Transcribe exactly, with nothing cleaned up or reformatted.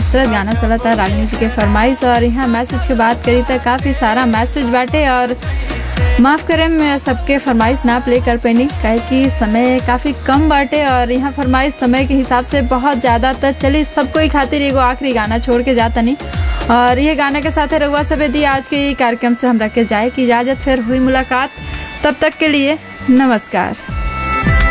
खूबसूरत गाना चला था रागिनी जी के फरमाइश। और यहाँ मैसेज की बात करी तो काफ़ी सारा मैसेज बाटे और माफ़ करें मैं सबके फरमाइश ना प्ले कर पैनी काहे कि समय काफ़ी कम बाटे और यहाँ फरमाइश समय के हिसाब से बहुत ज़्यादा। तो चलिए सबको ही खातिर एगो आखिरी गाना छोड़ के जाता नहीं और ये गाने के साथ रघुआ सभे दी आज के कार्यक्रम से हम रख के जाए कि इजाज़त, फिर हुई मुलाकात, तब तक के लिए नमस्कार।